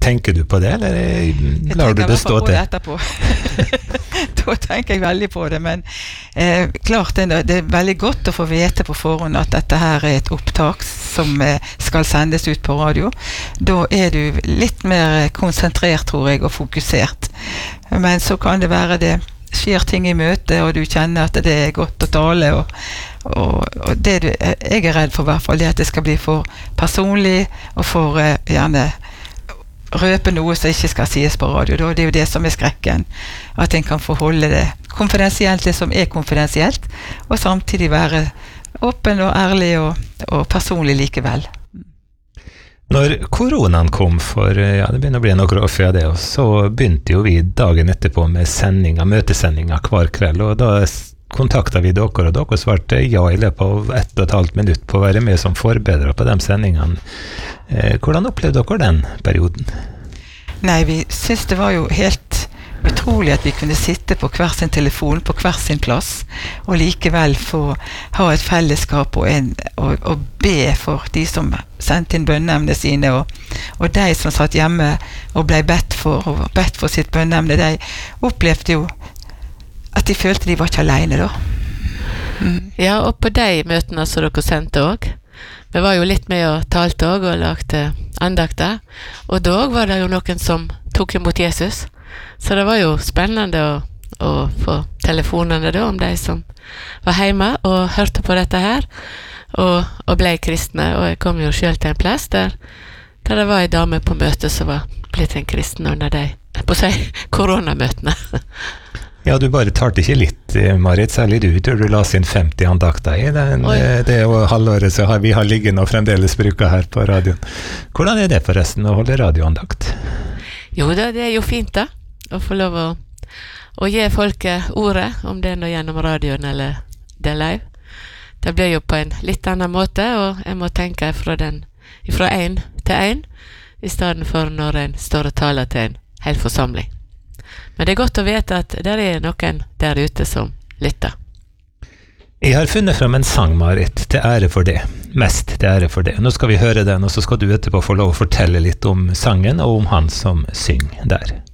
tenker du på det, eller lar du det stå til? Jeg tenker på det etterpå. Da tenker jeg veldig på det, men klart det veldig godt å få vite på forhånd at dette her et opptak som skal sendes ut på radio. Da du litt mer konsentrert, tror jeg, og fokusert. Men så kan det være det skjer ting i møte, og du kjenner at det godt å tale, og det jeg redd for I hvert fall, det at det skal bli for personlig, og for gjerne røpe noe som ikke skal sies på radio. Da det jo det som skrekken, at en kan få holde det konfidensielt, det som konfidensielt, og samtidig være åpen og ærlig og personlig likevel. Når koronaen kom for, det begynner å bli noen år før det, og så begynte jo vi dagen etterpå med møtesendinger hver kveld, og da kontaktet vi dere, og dere svarte ja I løpet av 1,5 minutt på å være med som forbedrer på de sendingene. Hvordan opplevde dere den perioden? Nei, vi synes det var jo helt utrolig at vi kunne sitte på hver sin telefon, på hver sin plass, og likevel få ha et fellesskap og be for de som sendte inn bønneemne sine, og de som satt hjemme og ble bedt for sitt bønneemne, de opplevde jo at de følte de var ikke alene da. Ja, og på de møtene som dere sendte også, vi var jo litt med og talte også, og lagte andakter, og da var det jo noen som tok imot Jesus, så det var jo spennende å få telefonene da om de som var hjemme og hørte på dette her, og ble kristne, og jeg kom jo selv til en plass der det var en dame på møte som var blitt en kristen under de, på seg, koronamøtene. Ja, du bare talte ikke litt, Marit, særlig du la sin 50 andakter I det halvåret så vi har liggende og fremdeles bruker her på radioen. Hvordan det forresten å holde radioandakt? Jo, det jo fint da, å få lov å gi folket ordet, om det nå gjennom radioen eller det live. Det blir jo på en litt annen måte, og jeg må tenke fra en til en, I stedet for når en står og taler til en hel forsamling. Men det godt å vite at det noen der ute som lytter. Jeg har funnet frem en sang, Marit, til ære for det. Mest til ære for det. Nå skal vi høre den, og så skal du etterpå få lov å fortelle litt om sangen og om han som synger der.